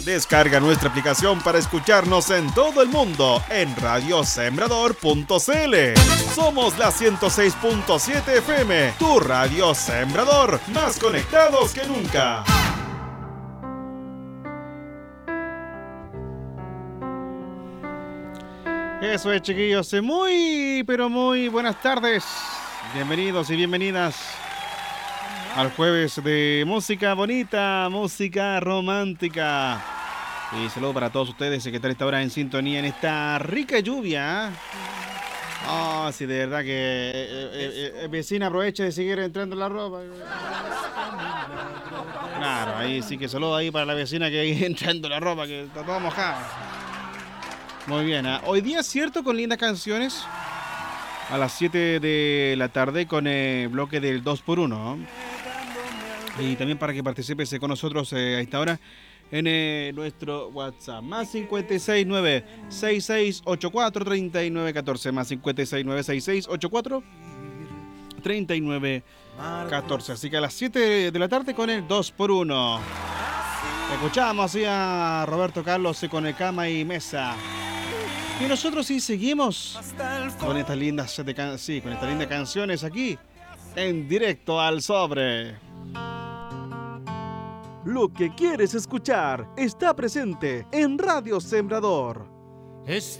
Descarga nuestra aplicación para escucharnos en todo el mundo en radiosembrador.cl. Somos la 106.7 FM, tu radio Sembrador, más conectados que nunca. Eso es, chiquillos. Muy, pero muy buenas tardes. Bienvenidos y bienvenidas al jueves de música bonita, música romántica. Y saludo para todos ustedes que están esta hora en sintonía en esta rica lluvia. Oh, sí, de verdad que vecina aprovecha de seguir entrando la ropa. Claro, ahí sí que saludo ahí para la vecina que ahí entrando la ropa, que está toda mojada. Muy bien, hoy día es cierto con lindas canciones a las 7 de la tarde con el bloque del 2x1. Y también para que participes con nosotros a esta hora en nuestro WhatsApp. Más 569-6684-3914. Más 569-6684-3914. Así que a las 7 de la tarde con el 2x1. Escuchamos a Roberto Carlos con el Cama y Mesa. Y nosotros sí seguimos con estas lindas canciones aquí en Directo al Sobre. Lo que quieres escuchar está presente en Radio Sembrador.